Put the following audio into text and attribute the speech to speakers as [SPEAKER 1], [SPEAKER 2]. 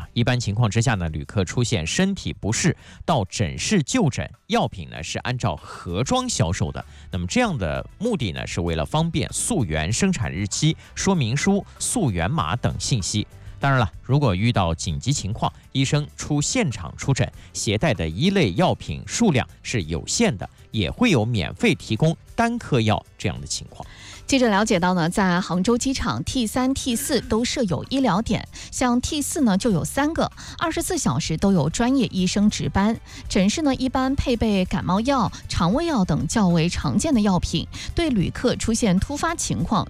[SPEAKER 1] 一般情况之下呢，旅客出现身体不适到诊室就诊，药品呢是按照盒装销售的。那么这样的目的呢，是为了方便溯源生产日期、说明书、溯源码等信息。当然了，如果遇到紧急情况，医生出现场出诊，携带的一类药品数量是有限的，也会有免费提供单颗药这样的情况。
[SPEAKER 2] 记者了解到呢，在杭州机场 T3、T4 都设有医疗点，像 T4 呢就有3个，24小时都有专业医生值班。诊室呢一般配备感冒药、肠胃药等较为常见的药品，对旅客出现突发情况